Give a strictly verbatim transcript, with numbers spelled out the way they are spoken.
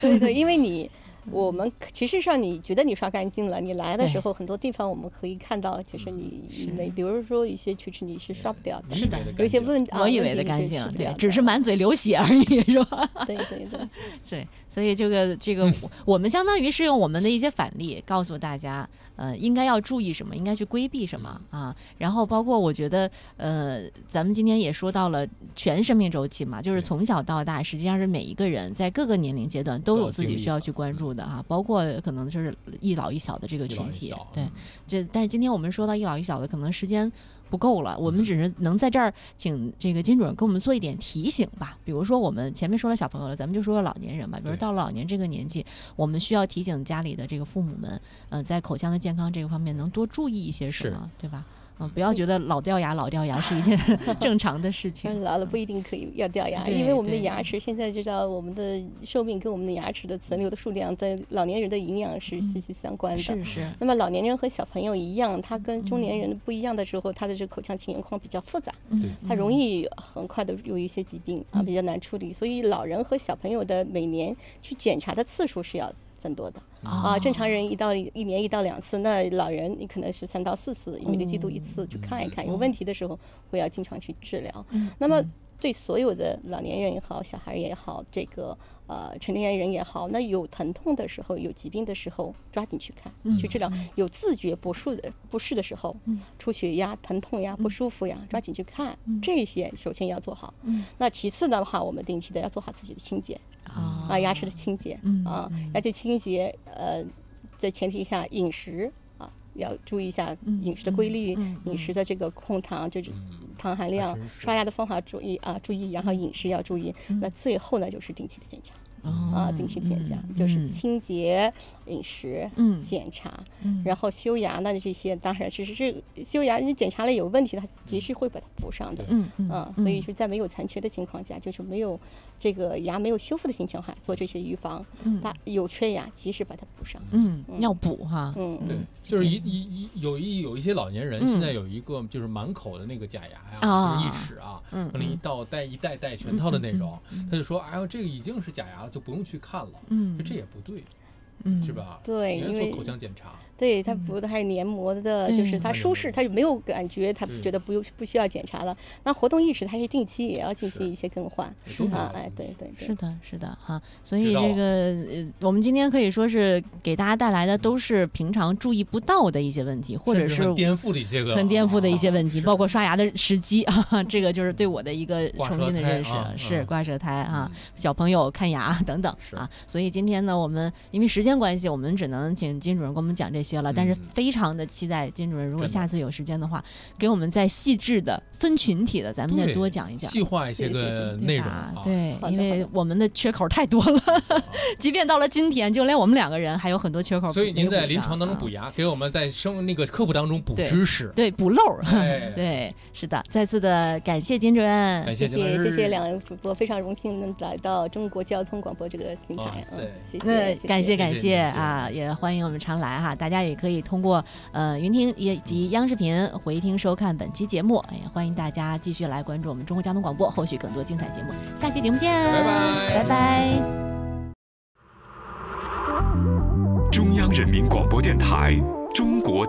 对对，因为你。我们其实上，你觉得你刷干净了，你来的时候很多地方我们可以看到，就是你没，比如说一些龋齿你是刷不掉的， 是的， 有一些问我以为的干净，对，只是满嘴流血而已，是吧？ 对对对， 对，所以这个这个，我们相当于是用我们的一些反例告诉大家，呃，应该要注意什么，应该去规避什么啊。然后包括我觉得，呃，咱们今天也说到了全生命周期嘛，就是从小到大，实际上是每一个人在各个年龄阶段都有自己需要去关注的哈，包括可能就是一老一小的这个群体，对，这但是今天我们说到一老一小的，可能时间不够了，我们只是能在这儿请这个金主任给我们做一点提醒吧。比如说我们前面说了小朋友了，咱们就说说老年人吧。比如到了老年这个年纪，我们需要提醒家里的这个父母们，呃，在口腔的健康这个方面能多注意一些什么，对吧？嗯，不要觉得老掉牙老掉牙是一件正常的事情。 老了不一定可以要掉牙，因为我们的牙齿现在知道，我们的寿命跟我们的牙齿的存留的数量，在老年人的营养是息息相关的。 是是。 那么老年人和小朋友一样，他跟中年人不一样的时候，他的这个口腔情况比较复杂，他容易很快的有一些疾病啊，比较难处理。所以老人和小朋友的每年去检查的次数是要增多的、哦、啊，正常人一到一年一到两次，那老人你可能是三到四次，每个季度一次去看一看，有问题的时候会要经常去治疗。嗯、那么对所有的老年人也好，小孩也好，这个呃成年人也好，那有疼痛的时候，有疾病的时候，抓紧去看、嗯、去治疗；有自觉不适的不适的时候，嗯、出血呀、疼痛呀、不舒服呀，抓紧去看。嗯、这些首先要做好。嗯、那其次的话，我们定期的要做好自己的清洁。啊, 啊，牙齿的清洁、嗯、啊，牙齿清洁，呃，在前提下饮食啊，要注意一下饮食的规律，嗯嗯、饮食的这个控糖，就是糖含量，嗯、刷牙的方法注意啊，注意，然后饮食要注意。嗯、那最后呢，就是定期的检查。嗯、啊，定期检查、嗯、就是清洁、嗯、饮食、嗯、检查、嗯，然后修牙呢，这些当然只是这修牙，你检查了有问题，它及时会把它补上的。嗯嗯、啊，所以是在没有残缺的情况下，就是没有这个牙没有修复的情况下做这些预防。嗯，它有缺牙，及时把它补上。 嗯，嗯要补哈。 嗯对，就是一一有一有一些老年人、嗯、现在有一个就是满口的那个假牙呀、啊，就是义齿啊，可能、嗯、一到戴一戴戴全套的那种，嗯、他就说，哎呦，这个已经是假牙了。就不用去看了，嗯，这也不对，嗯，是吧？ 对， 因为做口腔检查， 对，它不还黏膜的，嗯、就是它舒适，它就没有感觉，它觉得不用不需要检查了。那活动义齿它是定期也要进行一些更换，啊，哎，对对对， 是的，是的，哈。所以这个呃，我们今天可以说是给大家带来的都是平常注意不到的一些问题，或者是很颠覆的一些个很颠覆的一些问题，包括刷牙的时机啊，这个就是对我的一个重新的认识， 啊、 是挂舌苔啊，嗯、小朋友看牙等等啊。所以今天呢，我们因为时间关系，我们只能请金主任给我们讲这些了。但是非常的期待金主任，如果下次有时间的话，给我们再细致的分群体的，咱们再多讲一讲， 细化一些个内容。 对，因为我们的缺口太多了，即便到了今天，就连我们两个人还有很多缺口。 所以您在临床当中补牙，给我们在生那个科普当中补知识， 对，补漏。对，是的，再次的感谢金主任， 感谢谢谢谢谢两位主播，非常荣幸能来到中国交通广播这个平台，谢谢， 感谢感谢啊，也欢迎我们常来哈，大家也可以通过呃云听以及央视频回听收看本期节目，也欢迎大家继续来关注我们中国交通广播，后续更多精彩节目，下期节目见， 拜拜， 拜拜。 中央人民广播电台中国